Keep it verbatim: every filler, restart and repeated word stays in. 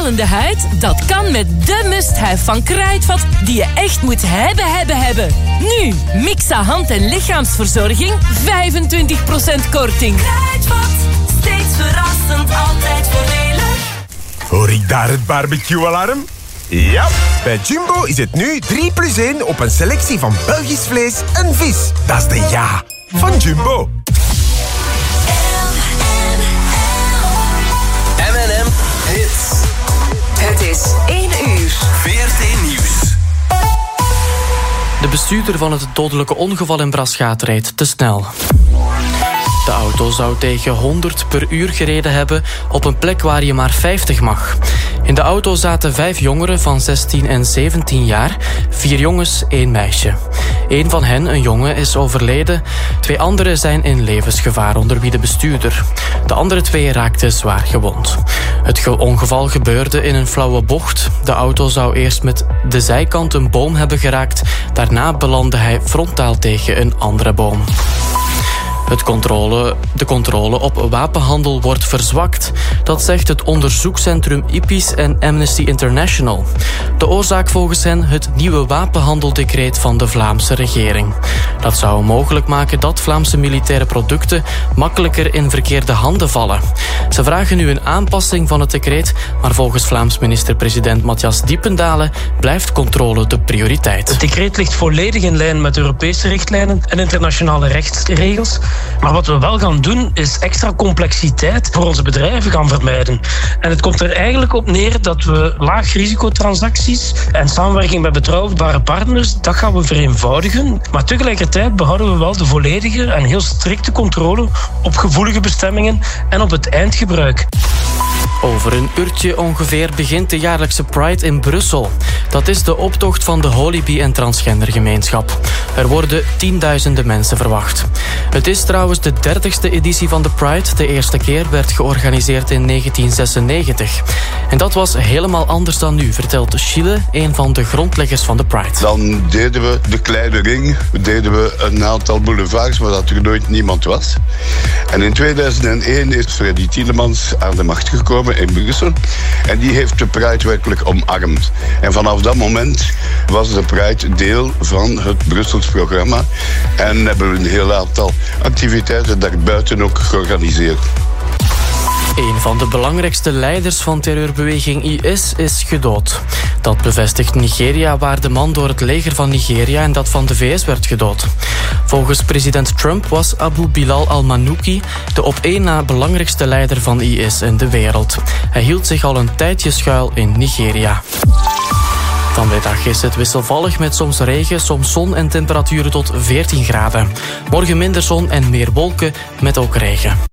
stralende huid? Dat kan met de must-have van Kruidvat die je echt moet hebben, hebben, hebben. Nu, Mixa hand- en lichaamsverzorging, vijfentwintig procent korting. Kruidvat, steeds verrassend, altijd voordelig. Hoor ik daar het barbecue-alarm? Ja, bij Jumbo is het nu drie plus één op een selectie van Belgisch vlees en vis. Dat is de ja van Jumbo. M en M Hits. Het is één uur. V R T Nieuws. De bestuurder van het dodelijke ongeval in Braschaat reed te snel. De auto zou tegen honderd per uur gereden hebben op een plek waar je maar vijftig mag. In de auto zaten vijf jongeren van zestien en zeventien jaar, vier jongens, één meisje. Eén van hen, een jongen, is overleden. Twee anderen zijn in levensgevaar, onder wie de bestuurder. De andere twee raakten zwaar gewond. Het ongeval gebeurde in een flauwe bocht. De auto zou eerst met de zijkant een boom hebben geraakt. Daarna belandde hij frontaal tegen een andere boom. Het controle, de controle op wapenhandel wordt verzwakt. Dat zegt het onderzoekscentrum I P I S en Amnesty International. De oorzaak volgens hen het nieuwe wapenhandeldecreet van de Vlaamse regering. Dat zou mogelijk maken dat Vlaamse militaire producten makkelijker in verkeerde handen vallen. Ze vragen nu een aanpassing van het decreet, maar volgens Vlaams minister-president Matthias Diependalen blijft controle de prioriteit. Het decreet ligt volledig in lijn met Europese richtlijnen en internationale rechtsregels. Maar wat we wel gaan doen, is extra complexiteit voor onze bedrijven gaan vermijden. En het komt er eigenlijk op neer dat we laag-risicotransacties en samenwerking met betrouwbare partners, dat gaan we vereenvoudigen. Maar tegelijkertijd behouden we wel de volledige en heel strikte controle op gevoelige bestemmingen en op het eindgebruik. Over een uurtje ongeveer begint de jaarlijkse Pride in Brussel. Dat is de optocht van de Holy Bee- en transgendergemeenschap. Er worden tienduizenden mensen verwacht. Het is trouwens de dertigste editie van de Pride. De eerste keer werd georganiseerd in negentien zesennegentig. En dat was helemaal anders dan nu, vertelt Chile, een van de grondleggers van de Pride. Dan deden we de kleine ring, deden we een aantal boulevards waar dat er nooit niemand was. En in tweeduizend één is Freddy Tielemans aan de macht gekomen in Brussel. En die heeft de Pride werkelijk omarmd. En vanaf dat moment was de Pride deel van het Brussels programma. En hebben we een heel aantal activiteiten daarbuiten ook georganiseerd. Een van de belangrijkste leiders van terreurbeweging I S is gedood. Dat bevestigt Nigeria, waar de man door het leger van Nigeria en dat van de V S werd gedood. Volgens president Trump was Abu Bilal al-Manouki de op één na belangrijkste leider van I S in de wereld. Hij hield zich al een tijdje schuil in Nigeria. Vanmiddag is het wisselvallig met soms regen, soms zon en temperaturen tot veertien graden. Morgen minder zon en meer wolken met ook regen.